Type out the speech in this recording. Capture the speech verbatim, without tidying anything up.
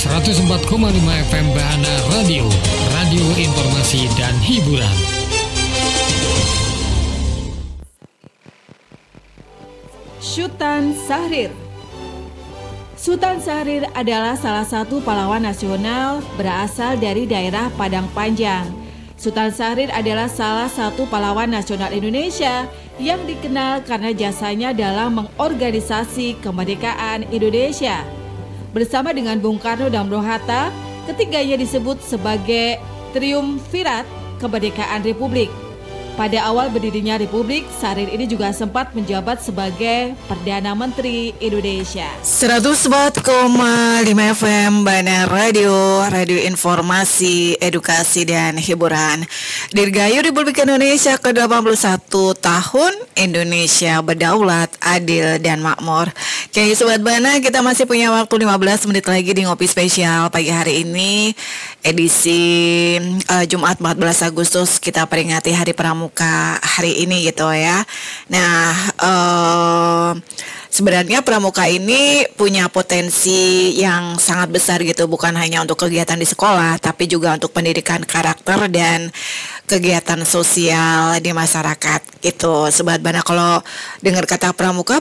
seratus empat koma lima F M Bahana Radio, radio informasi dan hiburan. Sultan Syahrir. Sultan Syahrir adalah salah satu pahlawan nasional berasal dari daerah Padang Panjang. Sultan Syahrir adalah salah satu pahlawan nasional Indonesia yang dikenal karena jasanya dalam mengorganisasi kemerdekaan Indonesia. Bersama dengan Bung Karno dan Bung Hatta, ketiganya disebut sebagai triumvirat kemerdekaan Republik. Pada awal berdirinya Republik, Syahrir ini juga sempat menjabat sebagai Perdana Menteri Indonesia. seratus empat koma lima F M Bahana Radio, radio informasi, edukasi dan hiburan. Dirgayu Republik Indonesia ke delapan puluh satu tahun, Indonesia berdaulat, adil dan makmur. Oke, Sobat Bahana, kita masih punya waktu lima belas menit lagi di Ngopi Spesial pagi hari ini, edisi uh, Jumat empat belas Agustus. Kita peringati Hari Pramuka hari ini gitu ya. Nah, uh, sebenarnya pramuka ini punya potensi yang sangat besar gitu, bukan hanya untuk kegiatan di sekolah, tapi juga untuk pendidikan karakter dan kegiatan sosial di masyarakat. Itu Sobat Bahana, kalau dengar kata pramuka